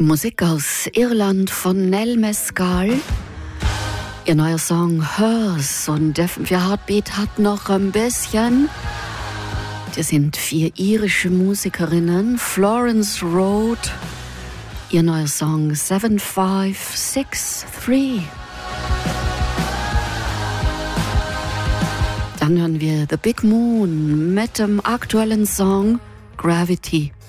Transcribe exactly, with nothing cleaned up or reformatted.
Musik aus Irland von Nell Mescal. Ihr neuer Song Hers und F M vier Heartbeat hat noch ein bisschen. Das sind vier irische Musikerinnen. Florence Road, ihr neuer Song seven five six three. Dann hören wir The Big Moon mit dem aktuellen Song Gravity.